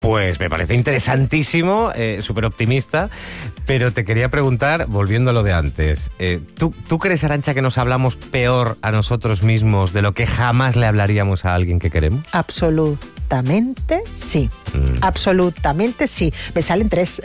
Pues me parece interesantísimo, súper optimista, pero te quería preguntar, volviendo a lo de antes, ¿tú crees, Arantxa, que nos hablamos peor a nosotros mismos de lo que jamás le hablaríamos a alguien que queremos? Absolutamente sí. Absolutamente sí. Me salen 3.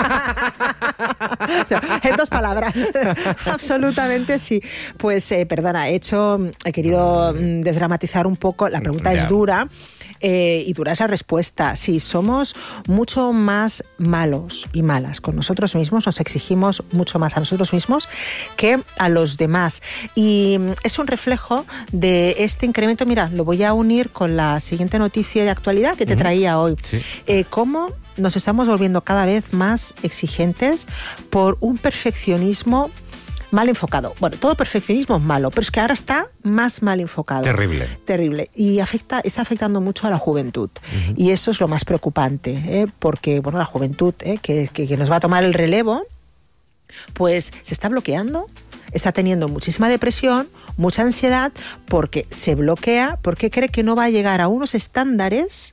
En 2 palabras. Absolutamente sí. Pues, perdona, he querido desdramatizar un poco. La pregunta es dura. Y dura es la respuesta. Sí, somos mucho más malos y malas con nosotros mismos, nos exigimos mucho más a nosotros mismos que a los demás. Y es un reflejo de este incremento. Mira, lo voy a unir con la siguiente noticia de actualidad que te traía hoy. Sí. Cómo nos estamos volviendo cada vez más exigentes por un perfeccionismo mal enfocado. Bueno, todo perfeccionismo es malo, pero es que ahora está más mal enfocado. Terrible. Y está afectando mucho a la juventud. Y eso es lo más preocupante, porque bueno, la juventud que nos va a tomar el relevo, pues se está bloqueando, está teniendo muchísima depresión, mucha ansiedad, porque se bloquea, porque cree que no va a llegar a unos estándares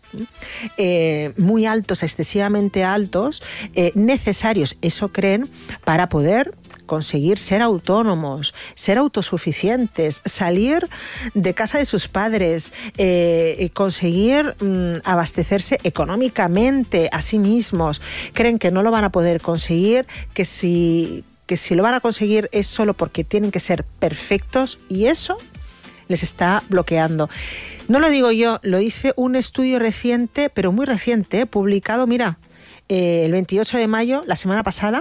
muy altos, excesivamente altos, necesarios, eso creen, para poder conseguir ser autónomos, ser autosuficientes, salir de casa de sus padres, conseguir abastecerse económicamente a sí mismos. Creen que no lo van a poder conseguir, que si lo van a conseguir es solo porque tienen que ser perfectos, y eso les está bloqueando. No lo digo yo, lo dice un estudio reciente, pero muy reciente, publicado, mira, el 28 de mayo, la semana pasada,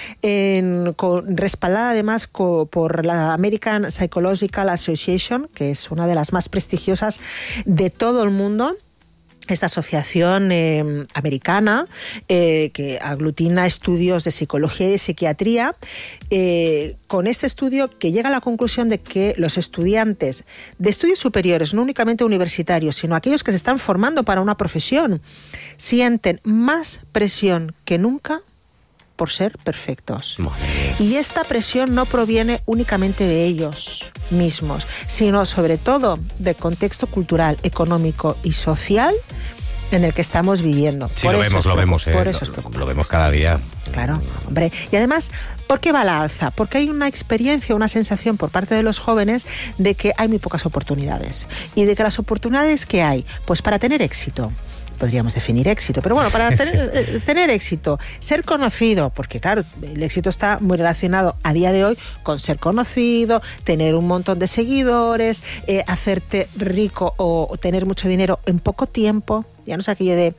respaldada además por la American Psychological Association, que es una de las más prestigiosas de todo el mundo. Esta asociación americana que aglutina estudios de psicología y de psiquiatría, con este estudio que llega a la conclusión de que los estudiantes de estudios superiores, no únicamente universitarios, sino aquellos que se están formando para una profesión, sienten más presión que nunca por ser perfectos. Y esta presión no proviene únicamente de ellos mismos, sino sobre todo del contexto cultural, económico y social en el que estamos viviendo. Sí, lo vemos, lo vemos cada día. Claro, hombre. Y además, ¿por qué va a la alza? Porque hay una experiencia, una sensación por parte de los jóvenes de que hay muy pocas oportunidades. Y de que las oportunidades que hay, pues para tener éxito, podríamos definir éxito, pero bueno, para tener éxito, ser conocido, porque claro, el éxito está muy relacionado a día de hoy con ser conocido, tener un montón de seguidores, hacerte rico o tener mucho dinero en poco tiempo. Ya no sé aquello de...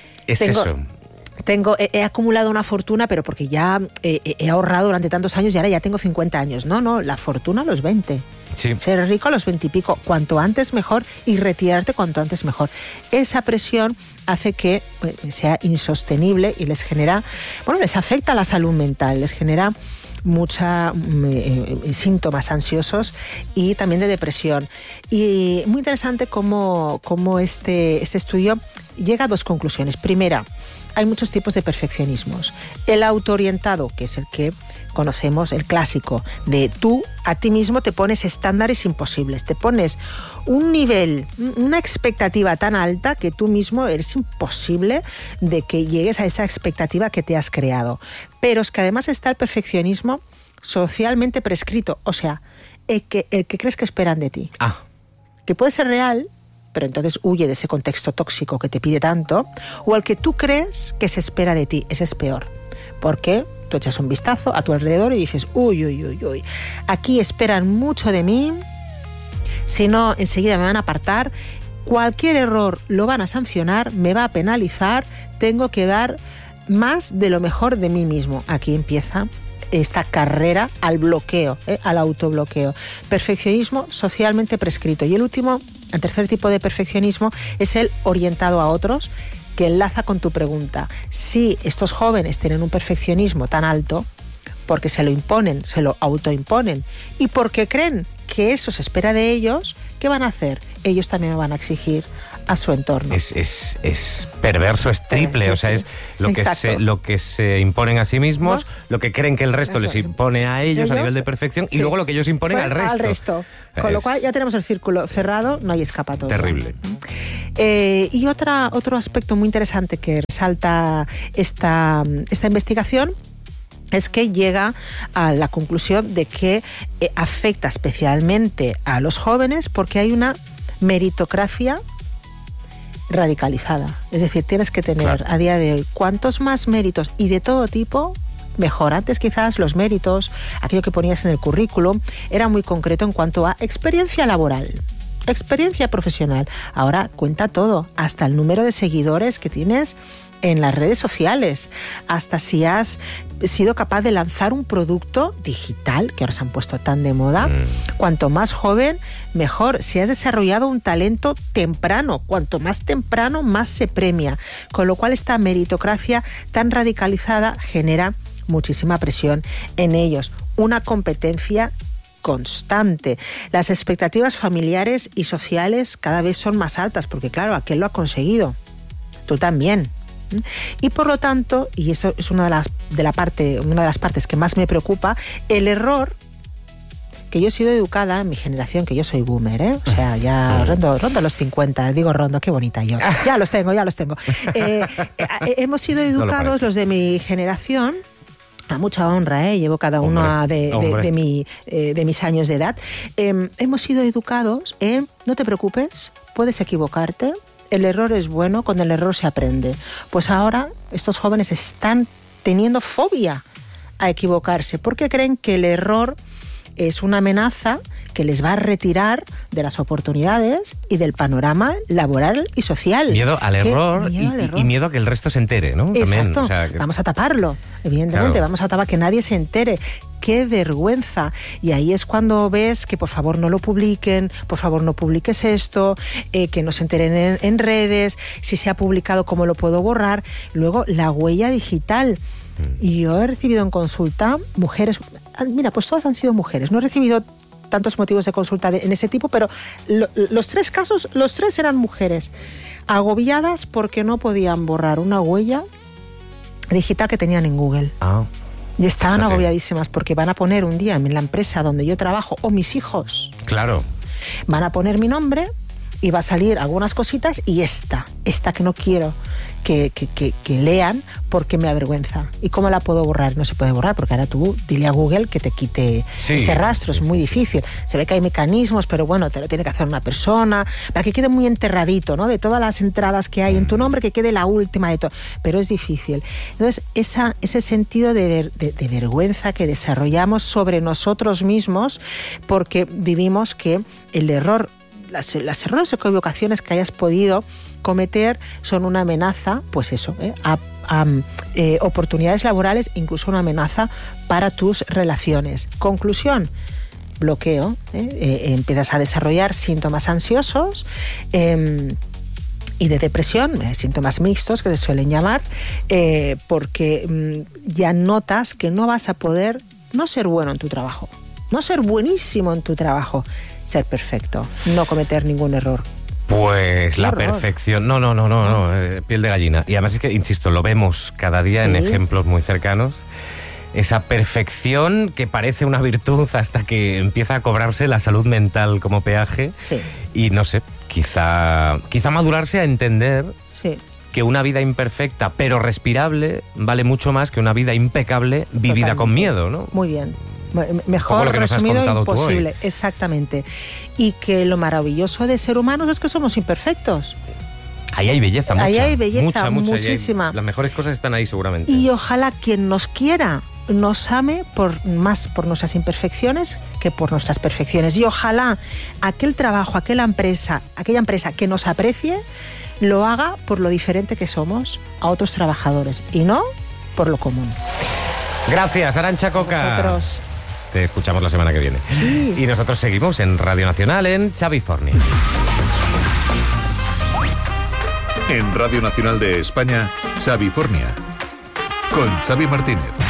He acumulado una fortuna, pero porque ya he ahorrado durante tantos años y ahora ya tengo 50 años. No, la fortuna a los 20. Sí. Ser rico a los 20 y pico, cuanto antes mejor, y retirarte cuanto antes mejor. Esa presión hace que sea insostenible y les genera, les afecta a la salud mental, les genera muchos síntomas ansiosos y también de depresión. Y muy interesante cómo este estudio llega a 2 conclusiones. Primera, hay muchos tipos de perfeccionismos. El autoorientado, que es el que conocemos, el clásico, de tú a ti mismo te pones estándares imposibles, te pones un nivel, una expectativa tan alta que tú mismo eres imposible de que llegues a esa expectativa que te has creado. Pero es que además está el perfeccionismo socialmente prescrito, o sea, el que crees que esperan de ti. Que puede ser real, pero entonces huye de ese contexto tóxico que te pide tanto, o al que tú crees que se espera de ti. Ese es peor, porque tú echas un vistazo a tu alrededor y dices, uy, aquí esperan mucho de mí, si no enseguida me van a apartar, cualquier error lo van a sancionar, me va a penalizar, tengo que dar más de lo mejor de mí mismo. Aquí empieza esta carrera al bloqueo, al autobloqueo. Perfeccionismo socialmente prescrito. Y el tercer tipo de perfeccionismo es el orientado a otros, que enlaza con tu pregunta. Si estos jóvenes tienen un perfeccionismo tan alto, porque se lo imponen, se lo autoimponen, y porque creen que eso se espera de ellos, ¿qué van a hacer? Ellos también me van a exigir a su entorno. Es perverso, es triple, sí, o sea, sí. Es lo que se imponen a sí mismos, ¿no? Lo que creen que el resto les impone a ellos a nivel de perfección, sí. Y luego lo que ellos imponen al resto. Con lo cual ya tenemos el círculo cerrado, no hay escapatoria. Terrible. Y otro aspecto muy interesante que resalta esta investigación es que llega a la conclusión de que afecta especialmente a los jóvenes porque hay una meritocracia radicalizada. Es decir, tienes que tener a día de hoy cuantos más méritos y de todo tipo, mejor. Antes quizás los méritos, aquello que ponías en el currículum, era muy concreto en cuanto a experiencia laboral, experiencia profesional. Ahora cuenta todo, hasta el número de seguidores que tienes en las redes sociales, hasta si has sido capaz de lanzar un producto digital, que ahora se han puesto tan de moda. Cuanto más joven, mejor. Si has desarrollado un talento temprano, cuanto más temprano, más se premia. Con lo cual esta meritocracia tan radicalizada genera muchísima presión en ellos. Una competencia constante. Las expectativas familiares y sociales cada vez son más altas, porque claro, aquel lo ha conseguido. Tú también. Y por lo tanto, y eso es una de las partes que más me preocupa, el error, que yo he sido educada en mi generación, que yo soy boomer, ¿eh? O sea, ya rondo los 50, digo rondo, qué bonita yo. Ya los tengo. Hemos sido educados los de mi generación, a mucha honra, llevo cada uno de mis años de edad. Hemos sido educados en no te preocupes, puedes equivocarte. El error es bueno, con el error se aprende. Pues ahora estos jóvenes están teniendo fobia a equivocarse porque creen que el error es una amenaza que les va a retirar de las oportunidades y del panorama laboral y social. Miedo al error y miedo a que el resto se entere, ¿no? Exacto. También, o sea, que... Vamos a taparlo, evidentemente, vamos a tapar que nadie se entere. ¡Qué vergüenza! Y ahí es cuando ves que por favor no lo publiquen, por favor no publiques esto, que no se enteren en redes, si se ha publicado cómo lo puedo borrar. Luego la huella digital. Y yo he recibido en consulta mujeres, mira, pues todas han sido mujeres, no he recibido tantos motivos de consulta en ese tipo, pero los tres casos, los tres eran mujeres, agobiadas porque no podían borrar una huella digital que tenían en Google. Y estaban agobiadísimas porque van a poner un día en la empresa donde yo trabajo, o mis hijos. Claro. Van a poner mi nombre y va a salir algunas cositas y esta que no quiero que lean porque me avergüenza. ¿Y cómo la puedo borrar? No se puede borrar porque ahora tú dile a Google que te quite ese rastro, es muy difícil. Se ve que hay mecanismos, pero bueno, te lo tiene que hacer una persona para que quede muy enterradito, ¿no? De todas las entradas que hay en tu nombre, que quede la última de todo. Pero es difícil. Entonces, ese sentido de vergüenza que desarrollamos sobre nosotros mismos porque vivimos que el error, las errores o equivocaciones que hayas podido cometer son una amenaza, pues eso, a oportunidades laborales, incluso una amenaza para tus relaciones. Conclusión, bloqueo, empiezas a desarrollar síntomas ansiosos y de depresión, síntomas mixtos que se suelen llamar, porque ya notas que no vas a poder no ser bueno en tu trabajo, no ser buenísimo en tu trabajo, ser perfecto, no cometer ningún error. Pues la perfección, no, piel de gallina. Y además es que, insisto, lo vemos cada día en ejemplos muy cercanos. Esa perfección que parece una virtud hasta que empieza a cobrarse la salud mental como peaje. Sí. Y no sé, quizá madurarse a entender que una vida imperfecta pero respirable vale mucho más que una vida impecable vivida con miedo, ¿no? Muy bien. Mejor resumido imposible, exactamente. Y que lo maravilloso de ser humanos es que somos imperfectos. Ahí hay belleza, mucha. Ahí hay belleza, muchísima. Las mejores cosas están ahí seguramente. Y ojalá quien nos quiera nos ame más por nuestras imperfecciones que por nuestras perfecciones. Y ojalá aquel trabajo, aquella empresa que nos aprecie, lo haga por lo diferente que somos a otros trabajadores y no por lo común. Gracias, Arantxa Coca. Nosotros. Te escuchamos la semana que viene. Sí. Y nosotros seguimos en Radio Nacional en Xavifornia. En Radio Nacional de España, Xavifornia, con Xavi Martínez.